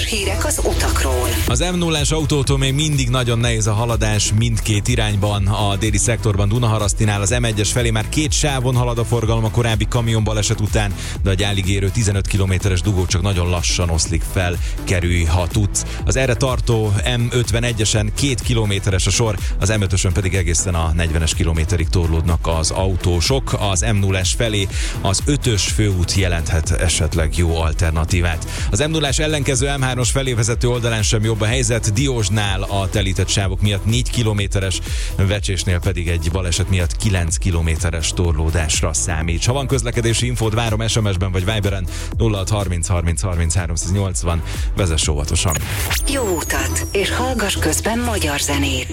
Friss hírek az utakról. Az M0-as autótól még mindig nagyon nehéz a haladás mindkét irányban. A déli szektorban Dunaharasztinál az M1-es felé már 2 sávon halad a forgalom a korábbi kamionbaleset után, de a gyálig érő 15 kilométeres dugó csak nagyon lassan oszlik fel, kerülj, ha tudsz. Az erre tartó M51-esen 2 kilométeres a sor, az M5-ösön pedig egészen a 40-es kilométerig torlódnak az autósok. Az M0-es felé az 5-ös főút jelenthet esetleg jó alternatívát. Az M0-as ellenkező M3-os felé vezető oldalán sem jobb a helyzet. Diósnál a telített sávok miatt 4 kilométeres, Vecsésnél pedig egy baleset miatt 9 kilométeres torlódásra számít. Ha van közlekedési infód, várom SMS-ben vagy Viberen 0630 30 30 380. Vezess óvatosan. Jó utat, és hallgass közben magyar zenét.